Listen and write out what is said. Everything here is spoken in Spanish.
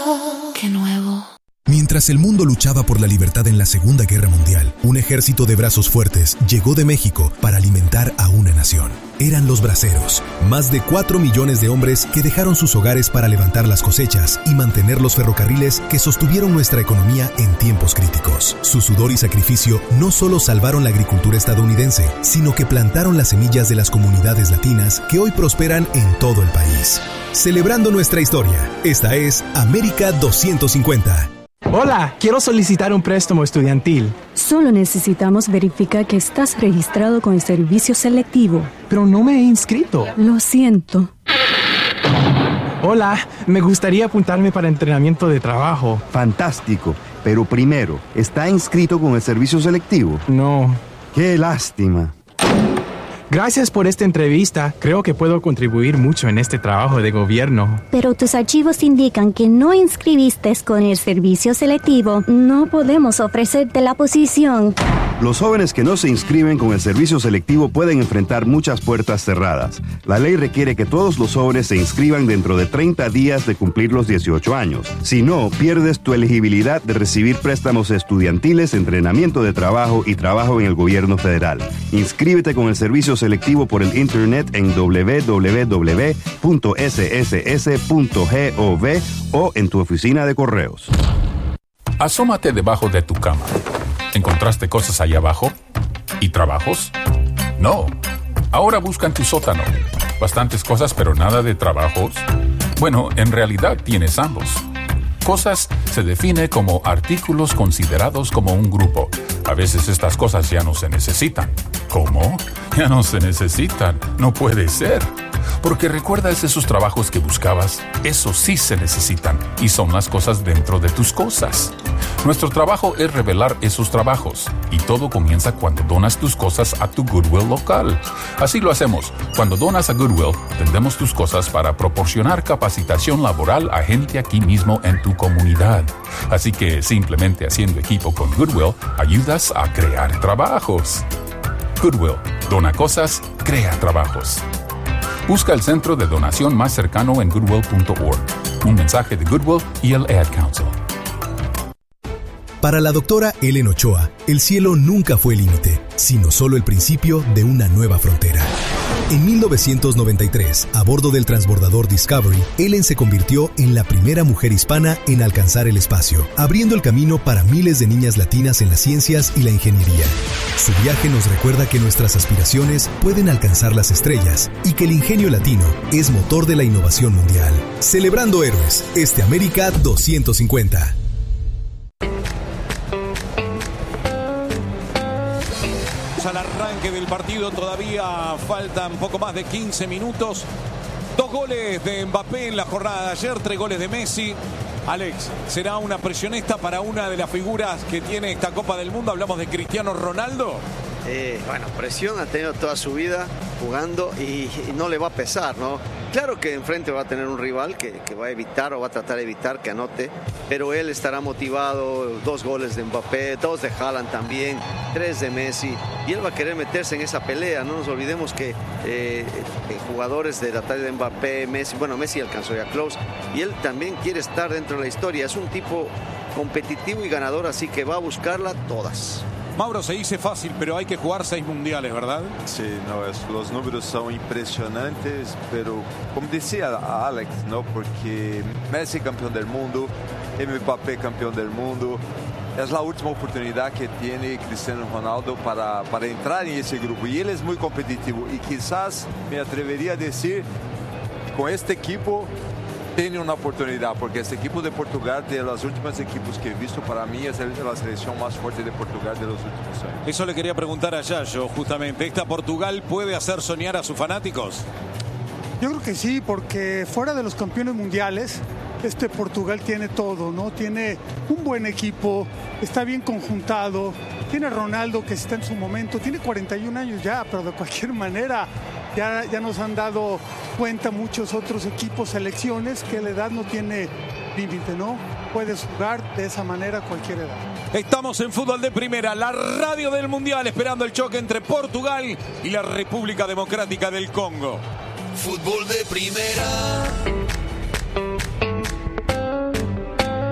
Qué nuevo. Mientras el mundo luchaba por la libertad en la Segunda Guerra Mundial, un ejército de brazos fuertes llegó de México para alimentar a una nación. Eran los braceros, más de 4 millones de hombres que dejaron sus hogares para levantar las cosechas y mantener los ferrocarriles que sostuvieron nuestra economía en tiempos críticos. Su sudor y sacrificio no solo salvaron la agricultura estadounidense, sino que plantaron las semillas de las comunidades latinas que hoy prosperan en todo el país. Celebrando nuestra historia, esta es América 250. Hola, quiero solicitar un préstamo estudiantil. Solo necesitamos verificar que estás registrado con el servicio selectivo. Pero no me he inscrito. Lo siento. Hola, me gustaría apuntarme para entrenamiento de trabajo. Fantástico, pero primero, ¿está inscrito con el servicio selectivo? No. ¡Qué lástima! Gracias por esta entrevista. Creo que puedo contribuir mucho en este trabajo de gobierno. Pero tus archivos indican que no inscribiste con el servicio selectivo. No podemos ofrecerte la posición. Los jóvenes que no se inscriben con el servicio selectivo pueden enfrentar muchas puertas cerradas. La ley requiere que todos los jóvenes se inscriban dentro de 30 días de cumplir los 18 años. Si no, pierdes tu elegibilidad de recibir préstamos estudiantiles, entrenamiento de trabajo y trabajo en el gobierno federal. Inscríbete con el servicio selectivo por el internet en www.sss.gov o en tu oficina de correos. Asómate debajo de tu cama. ¿Encontraste cosas ahí abajo? ¿Y trabajos? No. Ahora busca en tu sótano. Bastantes cosas, pero nada de trabajos. Bueno, en realidad tienes ambos. Cosas se define como artículos considerados como un grupo. A veces estas cosas ya no se necesitan. ¿Cómo? Ya no se necesitan. No puede ser. Porque recuerdas esos trabajos que buscabas, esos sí se necesitan y son las cosas dentro de tus cosas. Nuestro trabajo es revelar esos trabajos y todo comienza cuando donas tus cosas a tu Goodwill local. Así lo hacemos. Cuando donas a Goodwill, vendemos tus cosas para proporcionar capacitación laboral a gente aquí mismo en tu comunidad. Así que simplemente haciendo equipo con Goodwill, ayudas a crear trabajos. Goodwill, dona cosas, crea trabajos. Busca el centro de donación más cercano en goodwill.org. Un mensaje de Goodwill y el Ad Council. Para la doctora Ellen Ochoa, el cielo nunca fue el límite, sino solo el principio de una nueva frontera. En 1993, a bordo del transbordador Discovery, Ellen se convirtió en la primera mujer hispana en alcanzar el espacio, abriendo el camino para miles de niñas latinas en las ciencias y la ingeniería. Su viaje nos recuerda que nuestras aspiraciones pueden alcanzar las estrellas y que el ingenio latino es motor de la innovación mundial. Celebrando héroes, América 250. Al arranque del partido todavía faltan poco más de 15 minutos. 2 goles de Mbappé en la jornada de ayer, 3 goles de Messi. Alex, ¿será una presión esta para una de las figuras que tiene esta Copa del Mundo? Hablamos de Cristiano Ronaldo. Bueno, presión ha tenido toda su vida jugando y no le va a pesar, ¿no? Claro que enfrente va a tener un rival que va a evitar o va a tratar de evitar que anote, pero él estará motivado. 2 goles de Mbappé, 2 de Haaland también, 3 de Messi, y él va a querer meterse en esa pelea. No nos olvidemos que jugadores de la talla de Mbappé, Messi, bueno, Messi alcanzó ya close, y él también quiere estar dentro de la historia. Es un tipo competitivo y ganador, así que va a buscarla todas. Mauro, se dice fácil, pero hay que jugar 6 mundiales, ¿verdad? Sí, no, los números son impresionantes, pero como decía Alex, ¿no? Porque Messi campeón del mundo, Mbappé campeón del mundo, es la última oportunidad que tiene Cristiano Ronaldo para entrar en ese grupo, y él es muy competitivo, y quizás me atrevería a decir, con este equipo tiene una oportunidad, porque este equipo de Portugal, de los últimos equipos que he visto, para mí es la selección más fuerte de Portugal de los últimos años. Eso le quería preguntar a Yayo, justamente. ¿Esta Portugal puede hacer soñar a sus fanáticos? Yo creo que sí, porque fuera de los campeones mundiales, este Portugal tiene todo, ¿no? Tiene un buen equipo, está bien conjuntado, tiene Ronaldo que está en su momento, tiene 41 años ya, pero de cualquier manera ya nos han dado cuenta muchos otros equipos, selecciones, que la edad no tiene límite, ¿no? Puedes jugar de esa manera a cualquier edad. Estamos en Fútbol de Primera, la radio del Mundial, esperando el choque entre Portugal y la República Democrática del Congo. Fútbol de Primera.